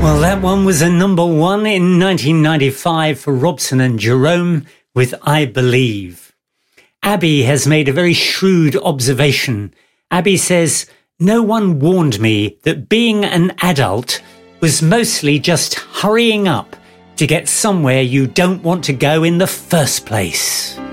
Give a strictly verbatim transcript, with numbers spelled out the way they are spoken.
Well, that one was a number one in nineteen ninety-five for Robson and Jerome with I Believe. Abby has made a very shrewd observation. Abby says, "No one warned me that being an adult was mostly just hurrying up to get somewhere you don't want to go in the first place."